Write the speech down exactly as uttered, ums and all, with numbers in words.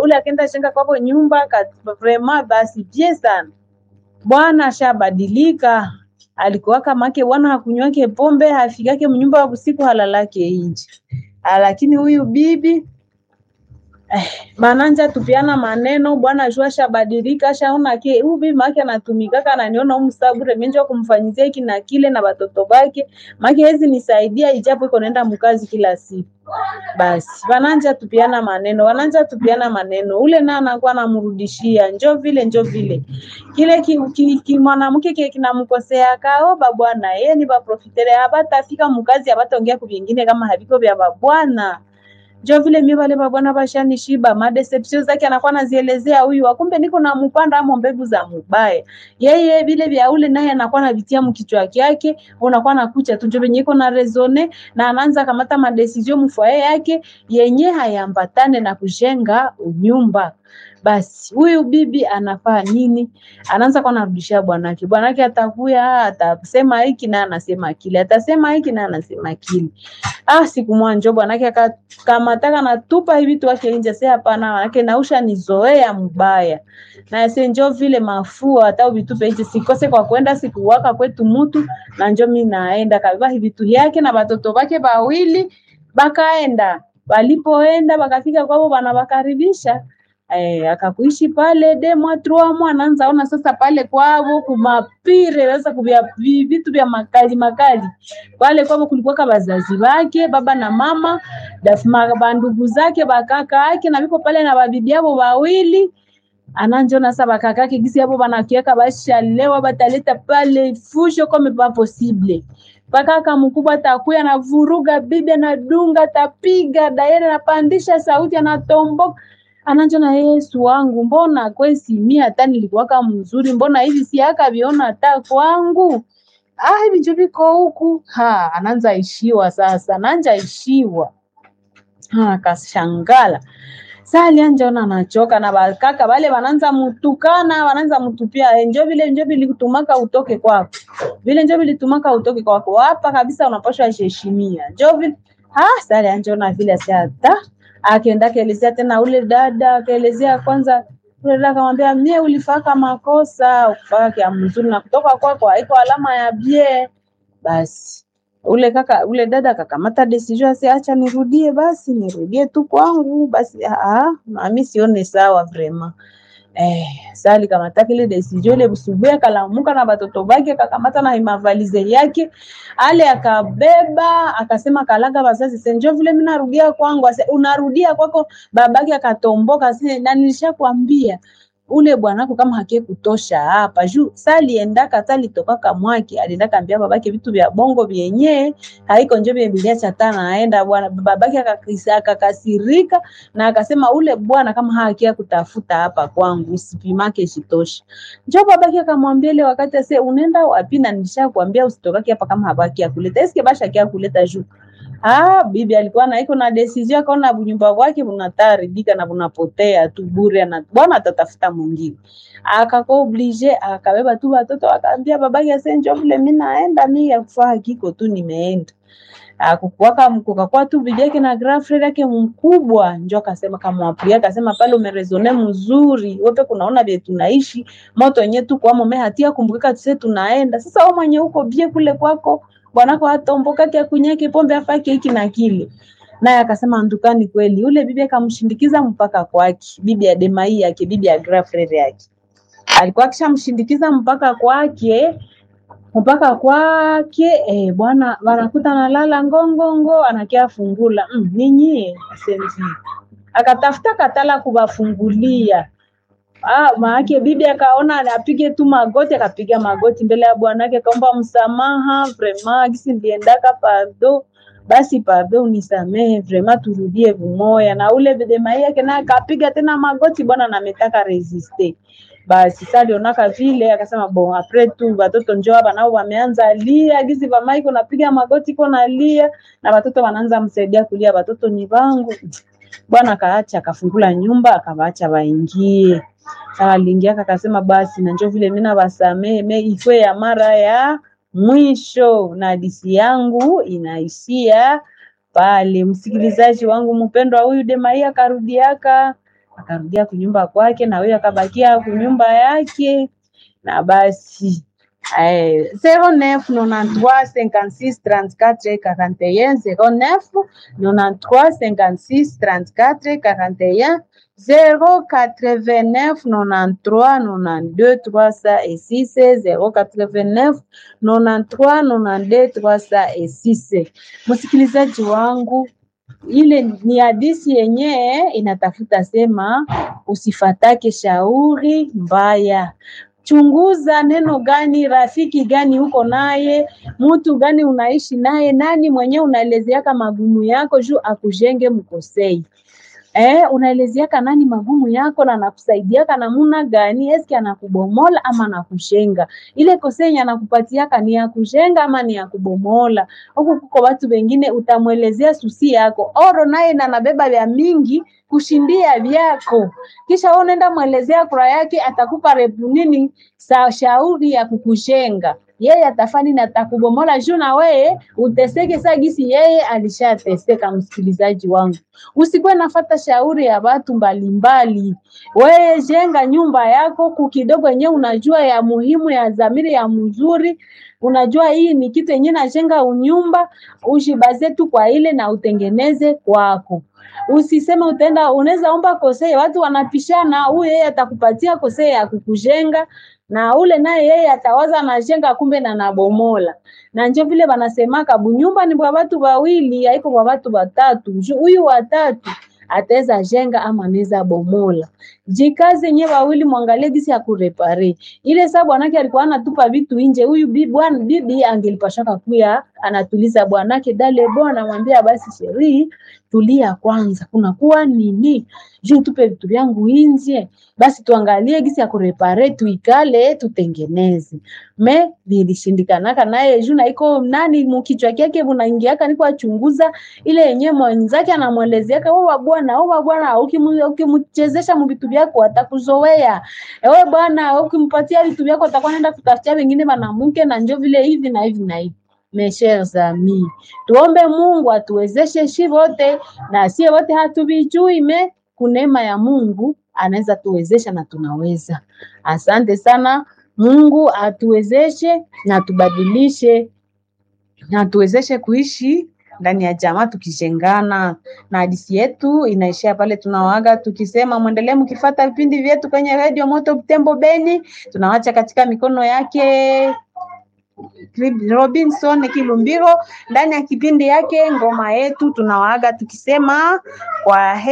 ule akaenda jenga kwako nyumba vraiment basi bien sana. Bwana ashabadilika. Alikuwa kama yake bwana hakunywake pombe, hafikake mnyumba usiku halalake nje. Lakini huyu bibi eh, mananja tupiana maneno, bwana ajua shabadilika, shaona ke huyu bibi maki anatumika kana niona umsabure menjo kumfanyizia hiki na kile na watoto wake, maki hezi nisaidia ijapo iko naenda mkazi kila siku. Basi wananja tupiana maneno, wananja tupiana maneno. Ule na anakuwa anamrudishia njoo vile njoo vile. Kile ki, ki, ki mwanamke kile kinamkosea kaoba bwana, yeye ni ba profitere hapa tafika mkazi hapa taongea kwa vingine kama haviko vya bwana. Njoo vile mimi wale bwana bashani shiba, ma deceptions zake anakuwa anazielezea huyu, akumbe niko na mpanda ama mbegu za mbaya. Yeye vile vya ule naye anakuwa anavitia mkichwa yake, unakuwa nakucha tu njoo venye iko na rezone na anaanza kamata ma decision mfoe yake yenye hayambatane na kujenga nyumba. Basi huyu bibi anafaa nini? Anaanza kwa narudishia bwanake. Bwanake atakuya atasema hiki na anasema kile. Atasema hiki na anasema kile. Ah, siku mwanjo bwanake akamataka na tupa hivi tu wake nje. Sasa hapana, manake nausha nizoea mbaya. Na yase njoo vile mafua hata vitupe nje sikose kwa kwenda siku waka kwetu mtu na njoo mimi naenda kabeba hivi tu yake na watoto wake bawili bakaenda. Walipoenda bakafika kwao bana bakaribisha. Eh, akakuishi pale demo trois mois anaanza ona sasa pale kwao kumapire sasa kubia vitu vya makali makali pale kwao kulikuwa kama wazazi wake baba na mama dafuma bandugu zake bakaka yake na bipo pale na babibi yao wawili ananjona sasa bakaka yake gisi hapo banakiaka basha leo bataleta pale fusho kama pas possible bakaka mkubwa takuya na vuruga bibi na dunga tapiga daire na pandisha sauti anatomboka. Ananjona Yesu wangu mbona kwesi mimi hata nilikuwa kama mzuri mbona hivi si akaviona hata kwangu ah hivi ndio viko huku ha anaanza ishiwa sasa anaanza ishiwa ha akashangala sasa alianjona anachoka na bakaka wale wanaanza mtukana wanaanza mtupia njoo vile njoo vile kutumaka utoke kwako vile njoo vile tumaka utoke kwako hapa kabisa unapaswa heshimia njoo vile ha sasa alianjona vile sasa akaenda kaelezea tena ule dada akaelezea kwanza ule dada akamwambia mie ulifaka makosa ukifaka ya mzuri na kutoka kwako haiko alama ya bie basi ule kaka ule dada akakamata decision asi acha nirudie basi nirudie tu kwangu basi ah mimi sione sawa vraiment eh sali kama takile decision ile busubuya kalamuka na watoto wake akakamata na imavalize yake ale akabeba akasema kalaga wazazi senjo vile mimi narudia kwangu ase unarudia kwako babake akatomboka sasa na nilishakwambia ule bwanako kama hakie kutosha hapa juu sali endaka sali toka kamwaki alienda kaambia babake vitu vya bongo vyenye haiko njoo Biblia chatana aenda bwana babake akakasirika na akasema ule bwana kama hakia kutafuta hapa kwangu usipimake shitosha njoo babake akamwambia ile wakati ase unaenda wapi na nilishakwambia usitokake hapa kama habaki ya kuleta eske basha kia kuleta juu ah bibi alikuwa na iko na decision akaona nyumba wake unataribika na unapotea tu bure na bwana atatafuta mwingine akako oblige akabeba tu watoto akaambia babake asenjo vile mimi naenda mimi yakufaa kiko tu nimeenda akukuaka mkoka kwa tu bibi yake na girlfriend yake mkubwa njoo akasema kama apria akasema pale umerezone mzuri wote kunaona vile tunaishi moto yenyewe tu kwa mume hatia kumbuka tuse tunaenda sasa wewe mwenye uko bie kule kwako bwanako atomboka kia kunyake pombe afake hiki na kile naye akasema ndukani kweli yule bibi akamshindikiza mpaka kwake bibi ya Demai yake bibi ya girlfriend yake alikuwa akishamshindikiza mpaka kwake mpaka kwake eh bwana wanakuta analala ngongongo anakia fungula mm, ninyi asenzi akatafuta katala kuwafungulia ah maana bibi akaona apige tu magoti akapiga magoti mbele ya bwanake akaomba msamaha vraiment gisi ndiendaka pardon basi pardon unisamehe vraiment turudie vumoya na ule Demai yake na akapiga tena magoti bwana na ametaka resiste basi sasa alionaka vile akasema bon après tout watoto njoo hapa nao wameanza lia gizi ba Michael napiga magoti iko na lia na watoto wanaanza msaidia kulia watoto ni wangu bwana kaacha akafungula nyumba akawaacha waingie sawa aliingia akasema basi na njoo vile mimi na wasamee me ifwe ya mara ya mwisho na hadithi yangu inaishia pale msikilizaji wangu mpendwa huyu Demai akarudiaka akarudia kunyumba kwake, na huyo akabakia kunyumba yake. Na basi eh, zero neuf quatre-vingt-treize cinquante-six trente-quatre quarante et un zero neuf quatre-vingt-treize cinquante-six trente-quatre quarante et un zero quatre-vingt-neuf quatre-vingt-treize quatre-vingt-deux trois cent six zero quatre-vingt-neuf quatre-vingt-treize quatre-vingt-deux trois cent six. Msikilizaji wangu, ile ni hadithi yenyewe inatafuta sema usifatake shauri mbaya. Chunguza neno gani, rafiki gani huko naye, mtu gani unaishi naye, nani mwenye unaelezeaka magumu yako juu akujenge mkosei. Eh, unaelezeaka nani magumu yako na anakusaidiaka namuna gani, eski anakubomola ama anakushenga. Ile kosei anakupatiaka ni ya kujenga ama ni ya kubomola. Huko kuko watu wengine utamuelezea susi yako, oro naye na nabeba vya mingi kushindia vyako. Kisha wewe unaenda muelezea kura yake, atakupa repu nini sa shauri ya kukushenga. Yeye atafani na atakubomola juu na wewe uteseke saa gisi yeye alishateseka. Msikilizaji wangu, usikuwe nafuata shauri ya watu mbalimbali. Wewe jenga nyumba yako kukidogo yenyewe unajua ya muhimu, ya dhamiri, ya mzuri. Unajua hii ni kitu yenyewe na jenga unyumba, ujibaze tu kwa ile na utengeneze kwako. Usiseme utaenda unaweza omba kosei, watu wanapishana, huyu yeye atakupatia kosei ya kukujenga na ule naye yeye atawaza na jenga kumbe na nabomola. Na nje vile wanasemaka bunyumba ni kwa watu wawili, haiko kwa watu watatu. Huyu watatu ataweza jenga ama anaweza bomola. Jikaze nyewe wawili muangalie jinsi ya kurepare. Ile sababu bwanake alikuwa anatupa vitu nje, huyu bibi bwana bibi angelipashaka kuya anatuliza bwanake, dale bwana mwambia basi sheri tulia kwanza, kuna kuwa nini juu tupe vitu vyangu nje, basi tuangalie jinsi ya kurepare, tuikale tutengeneze. Me vilishindikanaka naye juu na iko nani mkichwa yake bunaingiaka niko achunguza ile yenyewe mwanzake anamuelezeaka, wewe bwana wewe bwana ukimchezesha mvitu vyako atakuzoea. Wewe bwana ukimpatia vitu vyako atakuwa anaenda kutafutia wengine mwanamke na njoo vile hivi na hivi na hivi. Mes chers amis, tuombe Mungu atuwezeshe shi wote, na sie wote hatubijui me kunema ya Mungu anaweza tuwezesha na tunaweza. Asante sana. Mungu atuwezeshe na tubadilishe na tuwezeshe kuishi ndani ya jamaa tukijengana. Na hadithi yetu inaishia pale, tunawaga tukisema muendelee mkifuata vipindi vyetu kwenye Radio Moto Butembo Beni. Tunawacha katika mikono yake Robinson Kilumbiro ndani ya kipindi yake ngoma yetu. Tunawaaga tukisema kwa